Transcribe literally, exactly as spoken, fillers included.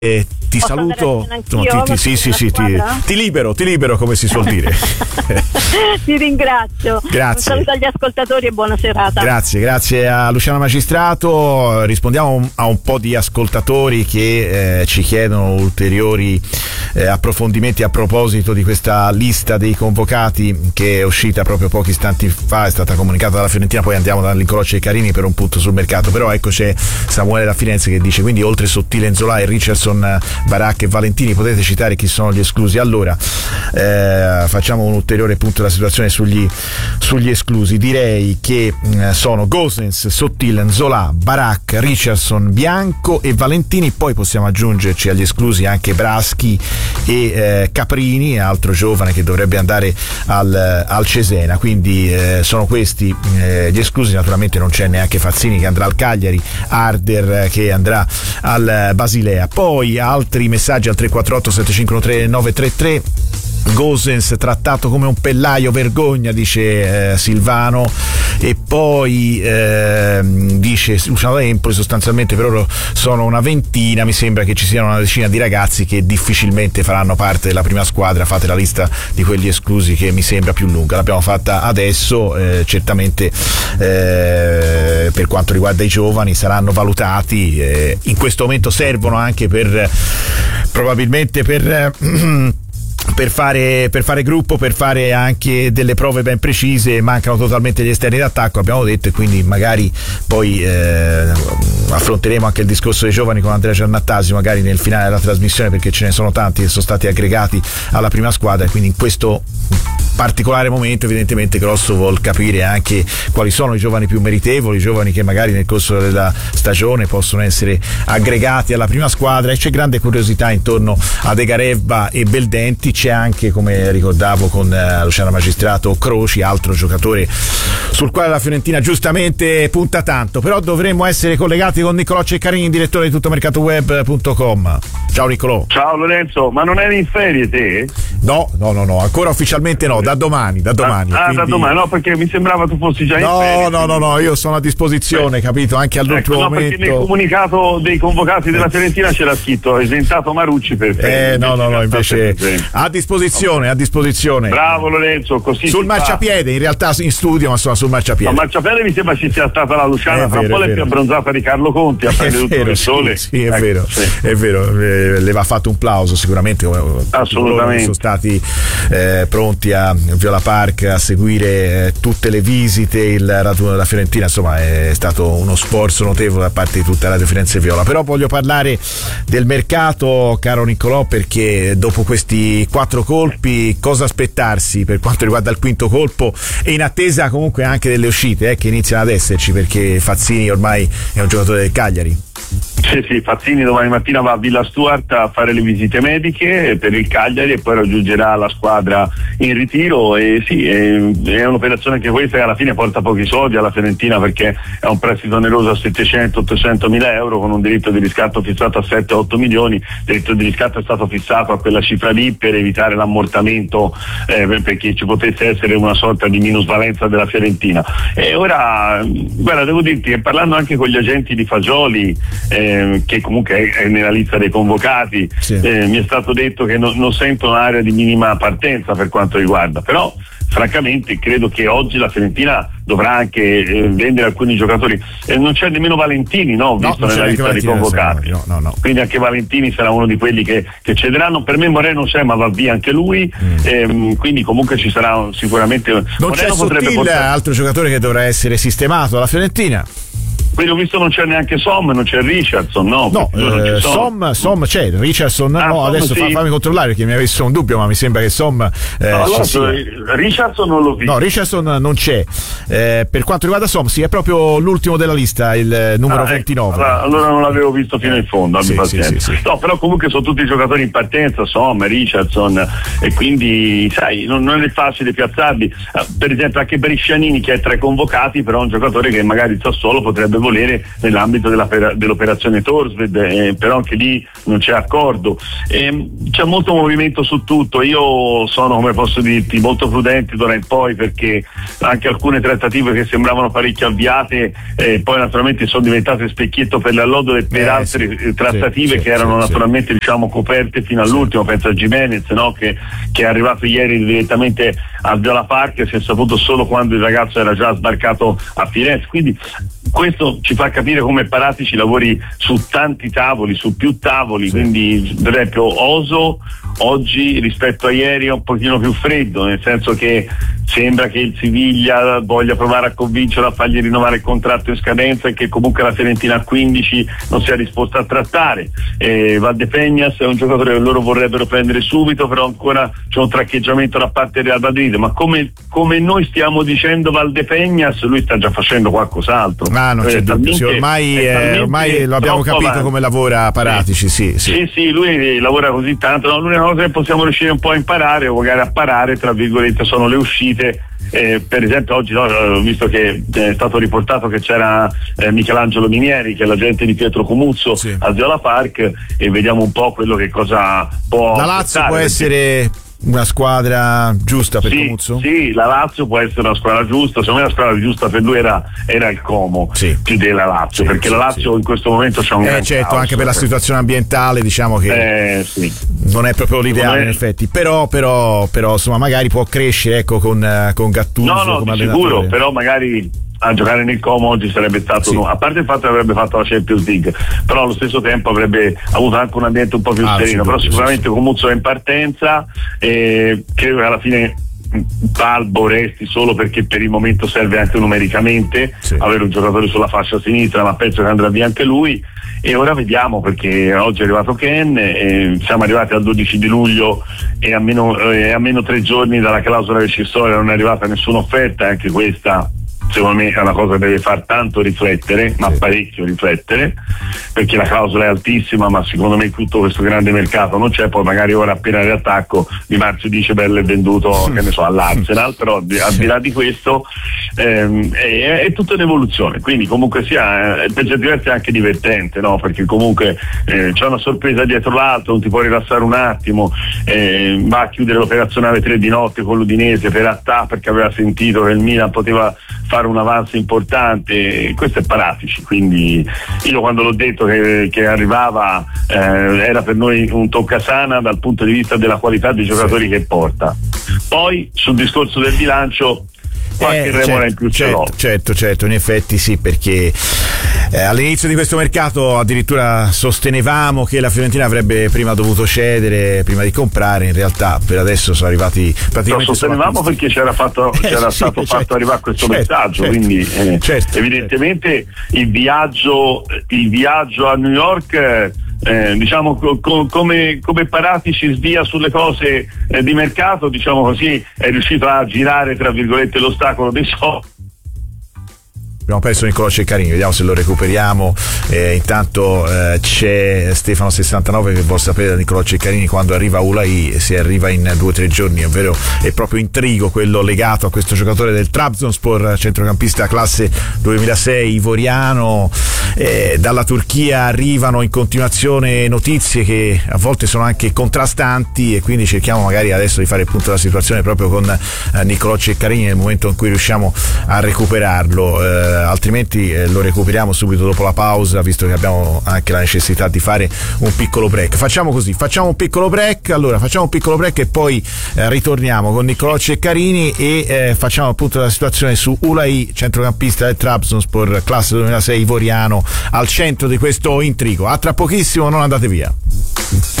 Eh, ti Posso saluto, no, io, ti, ti, sì, sì, sì, ti, ti libero, ti libero come si suol dire. Ti ringrazio. Grazie. Un saluto agli ascoltatori e buona serata. Grazie, grazie a Luciana Magistrato. Rispondiamo a un po' di ascoltatori che eh, ci chiedono ulteriori eh, approfondimenti a proposito di questa lista dei convocati che è uscita proprio pochi istanti fa, è stata comunicata dalla Fiorentina, poi andiamo dall'Incolocci ai Carini per un punto sul mercato. Però ecco, c'è Samuele da Firenze che dice: quindi oltre Sottile, Nzola e Richardson, Baracca e Valentini potete citare chi sono gli esclusi? Allora eh, facciamo un ulteriore punto della situazione sugli, sugli esclusi. Direi che eh, sono Gosens, Sottile, Nzola, Baracca, Richardson, Bianco e Valentini. Poi possiamo aggiungerci agli esclusi anche Braschi e eh, Caprini, altro giovane che dovrebbe andare al, al Cesena. Quindi eh, sono questi eh, gli esclusi. Naturalmente non c'è neanche Fazzini che andrà al Cagliari, Arder che andrà al Basilea. Poi altri messaggi al tre quattro otto sette cinque uno tre nove tre tre. Gosens trattato come un pellaio, vergogna, dice eh, Silvano. E poi eh, dice Luciano Empoli, sostanzialmente per loro sono una ventina, mi sembra che ci siano una decina di ragazzi che difficilmente faranno parte della prima squadra. Fate la lista di quelli esclusi che mi sembra più lunga, l'abbiamo fatta adesso. Eh, certamente eh, per quanto riguarda i giovani saranno valutati, eh, in questo momento servono anche per probabilmente per eh, Per fare, per fare gruppo, per fare anche delle prove ben precise. Mancano totalmente gli esterni d'attacco, abbiamo detto, e quindi magari poi eh, affronteremo anche il discorso dei giovani con Andrea Giannattasio magari nel finale della trasmissione, perché ce ne sono tanti che sono stati aggregati alla prima squadra, e quindi in questo particolare momento evidentemente Grosso vuol capire anche quali sono i giovani più meritevoli, i giovani che magari nel corso della stagione possono essere aggregati alla prima squadra. E c'è grande curiosità intorno a De Garebba e Beldenti. C'è anche, come ricordavo con uh, Luciana Magistrato, Croci, altro giocatore sul quale la Fiorentina giustamente punta tanto. Però dovremmo essere collegati con Niccolò Ceccarini, direttore di tuttomercatoweb punto com. Ciao Niccolò. Ciao Lorenzo, ma non eri in ferie te? No, no, no, no, ancora ufficialmente no, da domani, da domani. Ah, quindi... da domani, no, perché mi sembrava tu fossi già no, in ferie. No, no, no, io sono a disposizione, Beh. capito, anche all'ultimo ecco, no, momento. Perché nel comunicato dei convocati della Fiorentina c'era scritto esentato Marucci per ferie. Eh, no, no, no, invece a disposizione, a disposizione. Bravo Lorenzo, così sul marciapiede, in realtà in studio, ma insomma sul marciapiede. Ma marciapiede mi sembra ci sia stata la Luciana, tra un po' le più abbronzata di Carlo Conti a prendere tutto il sole. Sì, sì, è ecco, vero, sì. è vero, eh, le va fatto un plauso sicuramente. Assolutamente. Sono stati eh, pronti a Viola Park a seguire eh, tutte le visite, il raduno della Fiorentina, insomma è stato uno sforzo notevole da parte di tutta Radio Firenze Viola. Però voglio parlare del mercato, caro Niccolò, perché dopo questi quattro colpi cosa aspettarsi per quanto riguarda il quinto colpo, e in attesa comunque anche delle uscite eh, che iniziano ad esserci, perché Fazzini ormai è un giocatore del Cagliari. Sì, sì, Fazzini domani mattina va a Villa Stuart a fare le visite mediche per il Cagliari e poi raggiungerà la squadra in ritiro. E sì, è, è un'operazione che questa che alla fine porta pochi soldi alla Fiorentina, perché è un prestito oneroso a settecento ottocento mila euro con un diritto di riscatto fissato a sette otto milioni. Il diritto di riscatto è stato fissato a quella cifra lì per evitare l'ammortamento, eh, perché ci potesse essere una sorta di minusvalenza della Fiorentina. E ora, guarda, devo dirti che parlando anche con gli agenti di Fagioli, eh, che comunque è nella lista dei convocati, sì. eh, mi è stato detto che no, non sento un'area di minima partenza per quanto riguarda, però francamente credo che oggi la Fiorentina dovrà anche eh, vendere alcuni giocatori. Eh, non c'è nemmeno Valentini, no? Visto no, nella lista dei convocati. No, no, no. Quindi anche Valentini sarà uno di quelli che, che cederanno. Per me Moreno c'è, ma va via anche lui. Mm. Ehm, quindi comunque ci sarà sicuramente. Non Moreno c'è Sottile, portare... altro giocatore che dovrà essere sistemato alla Fiorentina. Quindi ho visto non c'è neanche Som, non c'è Richardson, no? No, eh, Som, Som c'è, Richardson ah, no, Som adesso sì. fammi controllare perché mi avessi un dubbio, ma mi sembra che Som eh, no, allora, sia. Richardson non l'ho visto. No, Richardson non c'è. Eh, per quanto riguarda Som, sì, è proprio l'ultimo della lista, il numero ah, ventinove. Ecco, allora, allora non l'avevo visto fino in fondo, abbi sì, pazienza. Sì, sì, sì. No, però comunque sono tutti giocatori in partenza, Som, Richardson, e quindi sai, non, non è facile piazzarli. Per esempio anche Brescianini, che è tra i convocati, però è un giocatore che magari il Sassuolo potrebbe volere nell'ambito della, dell'operazione Torsved, eh, però anche lì non c'è accordo. Eh, c'è molto movimento su tutto. Io sono, come posso dirti, molto prudente d'ora in poi, perché anche alcune trattative che sembravano parecchio avviate eh, poi naturalmente sono diventate specchietto per l'allodole per eh, altre sì, trattative sì, che erano sì, naturalmente sì. diciamo coperte fino all'ultimo. Sì. Penso a Gimenez, no? che, che è arrivato ieri direttamente al Viola Park, si è saputo solo quando il ragazzo era già sbarcato a Firenze, quindi questo ci fa capire come Paratici lavori su tanti tavoli, su più tavoli, sì. quindi per esempio Oso oggi rispetto a ieri è un pochino più freddo, nel senso che sembra che il Siviglia voglia provare a convincerlo a fargli rinnovare il contratto in scadenza e che comunque la Fiorentina a quindici non sia disposta a trattare. eh, Valdepeñas è un giocatore che loro vorrebbero prendere subito, però ancora c'è un traccheggiamento da parte del Real Madrid, ma come, come noi stiamo dicendo Valdepeñas, lui sta già facendo qualcos'altro. Ah, non c'è dubbio, sì, ormai, eh, ormai lo abbiamo capito avanti. Come lavora Paratici, sì, sì. Sì, sì, lui lavora così tanto. No, l'unica cosa che possiamo riuscire un po' a imparare o magari a parare, tra virgolette, sono le uscite. Eh, per esempio oggi, no, ho visto che è stato riportato che c'era eh, Michelangelo Minieri, che è l'agente di Pietro Comuzzo, sì. al Viola Park, e vediamo un po' quello che cosa può la Lazio può essere una squadra giusta per sì, Comuzzo? Sì, la Lazio può essere una squadra giusta. Secondo me la squadra giusta per lui era, era il Como, sì. più della Lazio, sì, perché sì, la Lazio sì. in questo momento c'è un eh, certo, caos, anche per la situazione ambientale, diciamo che eh, sì. non è proprio l'ideale in effetti, però, però, però insomma magari può crescere, ecco, con, con Gattuso no, no, come di allenatore. Sicuro, però magari a giocare nel Como oggi sarebbe stato sì. no, a parte il fatto che avrebbe fatto la Champions League, però allo stesso tempo avrebbe avuto anche un ambiente un po' più ah, sereno, però sicuramente sì, sì. Comuzzo è in partenza e credo che alla fine Balbo resti solo perché per il momento serve anche numericamente sì. avere un giocatore sulla fascia sinistra, ma penso che andrà via anche lui, e ora vediamo, perché oggi è arrivato Ken e siamo arrivati al dodici di luglio e a meno, e a meno tre giorni dalla clausola rescissoria non è arrivata nessuna offerta. Anche questa secondo me è una cosa che deve far tanto riflettere, ma sì. parecchio riflettere, perché la clausola è altissima, ma secondo me tutto questo grande mercato non c'è. Poi magari ora appena riattacco Di Marzio dice bello è venduto che ne so all'Arsenal, però al di là di questo ehm, è, è tutta un'evoluzione, quindi comunque sia per certi versi è anche divertente, no? Perché comunque eh, c'è una sorpresa dietro l'altro, non ti puoi rilassare un attimo, eh, va a chiudere l'operazione alle tre di notte con l'Udinese per Attà, perché aveva sentito che il Milan poteva fare un avanzo importante. Questo è Paratici, quindi io quando l'ho detto che, che arrivava eh, era per noi un toccasana dal punto di vista della qualità dei giocatori sì. che porta. Poi sul discorso del bilancio qualche eh, remora certo, in più ce certo, l'ho. certo, certo, in effetti sì, perché eh, all'inizio di questo mercato addirittura sostenevamo che la Fiorentina avrebbe prima dovuto cedere prima di comprare. In realtà per adesso sono arrivati praticamente. Lo sostenevamo perché c'era, fatto, c'era eh, sì, stato certo, fatto arrivare questo certo, messaggio, certo, quindi eh, certo, evidentemente certo. il viaggio il viaggio a New York Eh, diciamo co- co- come, come Paratici svia sulle cose eh, di mercato, diciamo così, è riuscito a girare tra virgolette l'ostacolo dei soldi. Abbiamo perso Niccolò Ceccarini, vediamo se lo recuperiamo. Eh, intanto eh, c'è Stefano sessantanove che vuol sapere da Niccolò Ceccarini quando arriva Ulai, se arriva in due o tre giorni. È vero, è proprio intrigo quello legato a questo giocatore del Trabzonspor, centrocampista classe duemilasei ivoriano. Eh, dalla Turchia arrivano in continuazione notizie che a volte sono anche contrastanti, e quindi cerchiamo magari adesso di fare il punto della situazione proprio con eh, Niccolò Ceccarini nel momento in cui riusciamo a recuperarlo. Eh, altrimenti eh, lo recuperiamo subito dopo la pausa, visto che abbiamo anche la necessità di fare un piccolo break. Facciamo così, facciamo un piccolo break, allora facciamo un piccolo break e poi eh, ritorniamo con Niccolò Ceccarini e eh, facciamo appunto la situazione su Ulai, centrocampista del Trabzonspor, classe duemilasei ivoriano, al centro di questo intrigo. A tra pochissimo, non andate via.